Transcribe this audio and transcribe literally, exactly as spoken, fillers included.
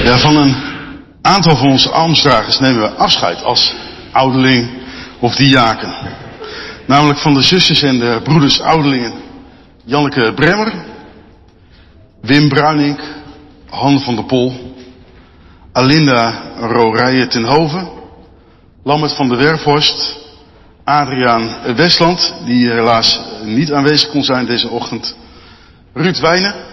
Ja, van een aantal van onze almsdragers nemen we afscheid als ouderling of diaken. Namelijk van de zusters en de broeders ouderlingen Janneke Bremmer, Wim Bruinink, Han van der Pol, Alinda Rorije ten Hove, Lambert van der Werfhorst, Adriaan Westland, die helaas niet aanwezig kon zijn deze ochtend, Ruud Wijnen,